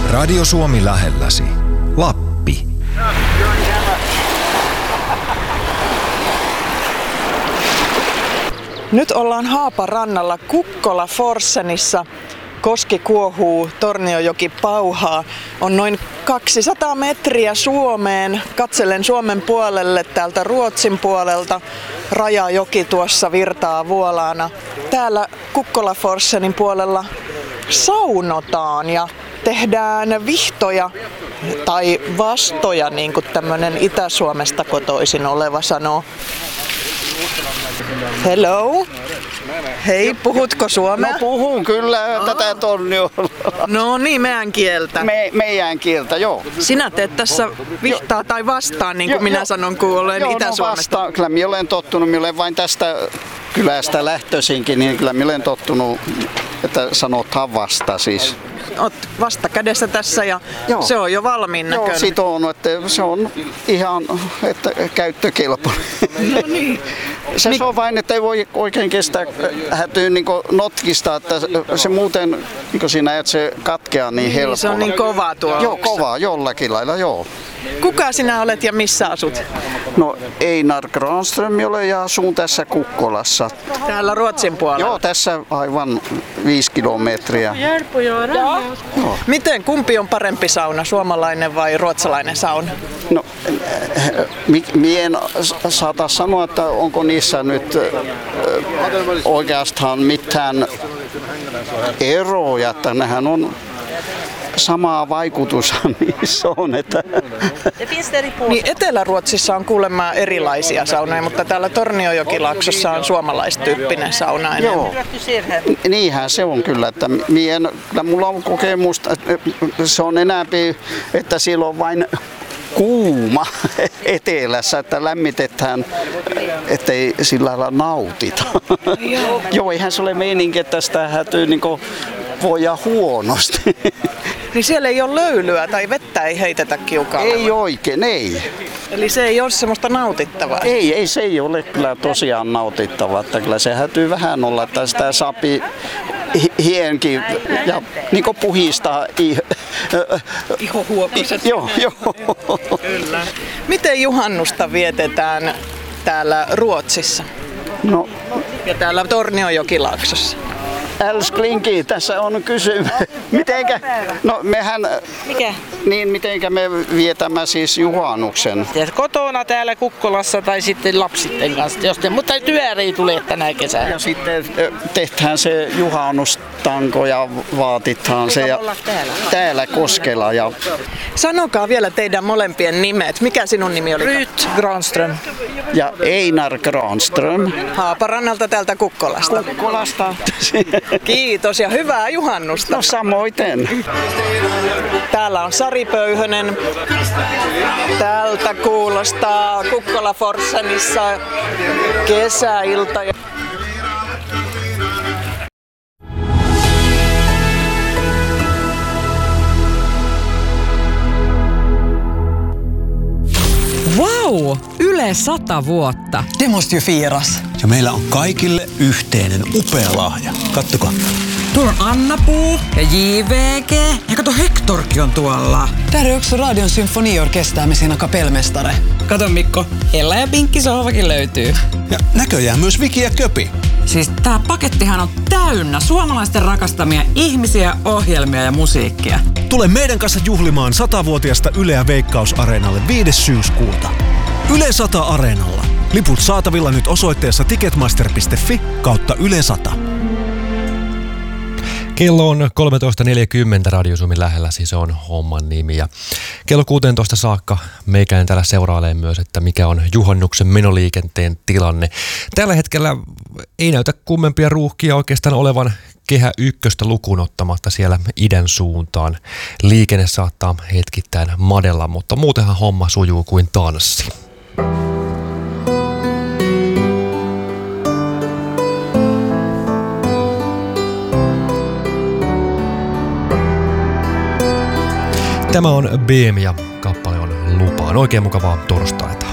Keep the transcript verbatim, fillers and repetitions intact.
Radio Suomi lähelläsi. Lappi. Nyt ollaan Haaparannalla Kukkola Forssenissa. Koski kuohuu, Torniojoki pauhaa. On noin kaksisataa metriä Suomeen. Katselen Suomen puolelle täältä Ruotsin puolelta. Rajajoki tuossa virtaa vuolaana. Täällä Kukkola Forssenin puolella saunotaan ja tehdään vihtoja tai vastoja, niin kuin tämmöinen Itä-Suomesta kotoisin oleva sanoo. Hello. Hei, puhutko suomea? No puhun kyllä oh. tätä Torniolla. No niin, meidän kieltä. Me, meidän kieltä, joo. Sinä teet tässä vihtaa tai vastaan, niin kuin jo, minä jo. sanon, kun olen joo, Itä-Suomesta. No kyllä minä olen tottunut, minä olen vain tästä kylästä lähtöisinkin, niin kyllä minä olen tottunut, että sanotaan vasta siis. Oot vasta kädessä tässä ja joo. se on jo valmiin näköinen. Joo, sit on, että se on ihan että käyttökelpoinen. No niin. Se, Mik... se on vain, että ei voi oikein kestää hätyä niin notkista, että se muuten niin siinä, että se katkeaa niin, niin helpolla. Se on niin kovaa tuo. Joo, kovaa jollakin lailla, joo. Kuka sinä olet ja missä asut? No Einar Granström olen ja asun tässä Kukkolassa. Täällä Ruotsin puolella? Joo, tässä aivan viisi kilometriä. Joo. Miten, kumpi on parempi sauna, suomalainen vai ruotsalainen sauna? No, minä en saata sanoa, että onko niissä nyt oikeastaan mitään eroja, että nehän on samaa vaikutusta niissä on. Että niin Etelä-Ruotsissa on kuulemma erilaisia saunoja, mutta täällä Torniojokilaaksossa on suomalaistyyppinen sauna enemmän. Joo, niinhän se on kyllä. Että mien, kyllä mulla on kokemusta, se on enäämpi, että siellä on vain kuuma etelässä, että lämmitetään, ettei sillä lailla nautita. Joo, Joo eihän se ole meininki, että sitä hätyy niin voida huonosti. Niin siellä ei ole löylyä tai vettä ei heitetä kiukaalle? Ei oikein, ei. Eli se ei ole semmoista nautittavaa? Ei, ei se ei ole kyllä tosiaan nautittavaa. Että kyllä se hätyy vähän olla, että sitä saapi hienkin ja niin kuin puhistaa ihohuokoset. Joo, joo. Kyllä. Miten juhannusta vietetään täällä Ruotsissa? No. Ja täällä Torniojokilaaksossa? Älsklinki, tässä on kysymys. Mitenkä? No mehän, Mikä? Niin, mitenkä me vietämme siis juhannuksen? Ja kotona täällä Kukkolassa tai sitten lapsitten kanssa, jos te, mutta työ ei tule tänä kesänä. Ja sitten tehdään se juhannustanko ja vaatitaan se ja täällä. täällä Koskela. Ja sanokaa vielä teidän molempien nimet. Mikä sinun nimi oli? Ryt Granström. Ja Einar Granström. Haaparannalta täältä Kukkolasta. Kukkolasta. Kiitos ja hyvää juhannusta. No samoiten. Täällä on Sari Pöyhönen. Täältä kuulostaa Kukkola Forssenissa kesäilta. Wow! Yle sata vuotta. Det måste ju firas. Ja meillä on kaikille yhteinen upea lahja. Kattokaa. Tuolla on Anna-Puu ja J V G. Ja kato, Hectorkin on tuolla. Där är också Radion symfoniorkester med sina kapellmästare. Kato Mikko, Ella ja Pinkki sohvakin löytyy. Ja näköjään myös Viki ja Köpi. Siis tää pakettihan on täynnä suomalaisten rakastamia ihmisiä, ohjelmia ja musiikkia. Tule meidän kanssa juhlimaan satavuotiasta Yleä Veikkaus-areenalle viides syyskuuta. Yle sata Areenalla. Liput saatavilla nyt osoitteessa ticketmaster piste fi kautta Yle sata. Kello on kolmetoista neljäkymmentä Radio Suomi lähellä, siis on homman nimi. Ja kello kuusitoista saakka meikäinen täällä seurailee myös, että mikä on juhannuksen menoliikenteen tilanne. Tällä hetkellä ei näytä kummempia ruuhkia oikeastaan olevan Kehä ykköstä lukuun ottamatta siellä idän suuntaan. Liikenne saattaa hetkittäin madella, mutta muutenhan homma sujuu kuin tanssi. Tämä on B M ja kappale on Lupaan. Oikein mukavaa torstaita.